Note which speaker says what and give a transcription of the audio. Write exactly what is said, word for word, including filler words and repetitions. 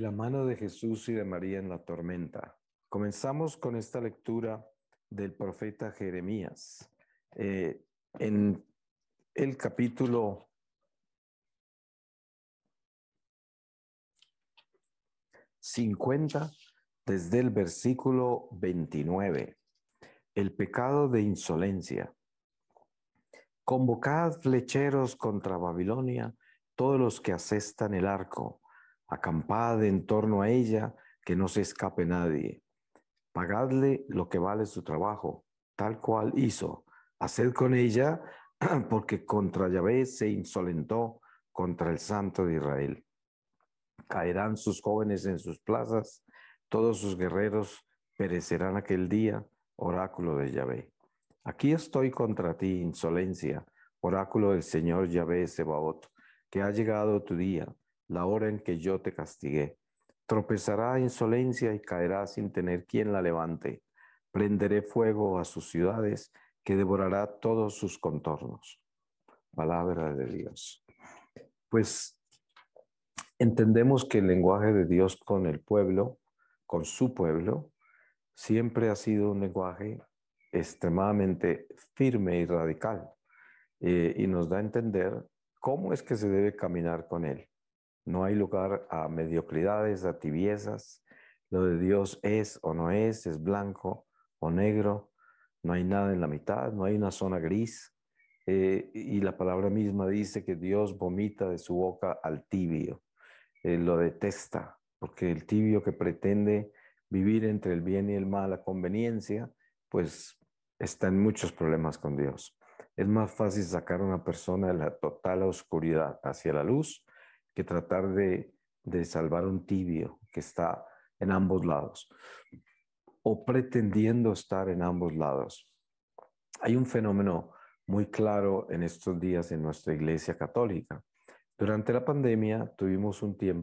Speaker 1: la mano de Jesús y de María en la tormenta. Comenzamos con esta lectura del profeta Jeremías. Eh, en el capítulo cincuenta, desde el versículo veintinueve. El pecado de insolencia. Convocad flecheros contra Babilonia, todos los que asestan el arco. Acampad en torno a ella, que no se escape nadie. Pagadle lo que vale su trabajo, tal cual hizo. Haced con ella, porque contra Yahvé se insolentó, contra el Santo de Israel. Caerán sus jóvenes en sus plazas, todos sus guerreros perecerán aquel día, oráculo de Yahvé. Aquí estoy contra ti, insolencia, oráculo del Señor Yahvé Sebaot, que ha llegado tu día, la hora en que yo te castigué. Tropezará insolencia y caerá sin tener quien la levante. Prenderé fuego a sus ciudades, que devorará todos sus contornos. Palabra de Dios. Pues entendemos que el lenguaje de Dios con el pueblo, con su pueblo, siempre ha sido un lenguaje extremadamente firme y radical, eh, y nos da a entender cómo es que se debe caminar con él. No hay lugar a mediocridades, a tibiezas. Lo de Dios es o no es, es blanco o negro. No hay nada en la mitad, no hay una zona gris. Eh, y la palabra misma dice que Dios vomita de su boca al tibio. Eh, lo detesta, porque el tibio que pretende vivir entre el bien y el mal a conveniencia, pues está en muchos problemas con Dios. Es más fácil sacar a una persona de la total oscuridad hacia la luz que tratar de, de salvar un tibio que está en ambos lados o pretendiendo estar en ambos lados. Hay un fenómeno muy claro en estos días en nuestra Iglesia Católica. Durante la pandemia tuvimos un tiempo